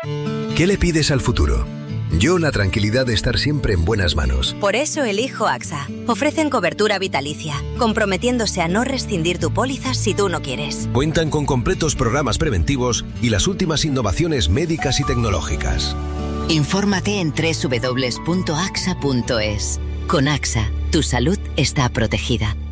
¿Qué le pides al futuro? Yo la tranquilidad de estar siempre en buenas manos. Por eso elijo AXA. Ofrecen cobertura vitalicia, comprometiéndose a no rescindir tu póliza si tú no quieres. Cuentan con completos programas preventivos y las últimas innovaciones médicas y tecnológicas. Infórmate en www.axa.es. Con AXA, tu salud está protegida.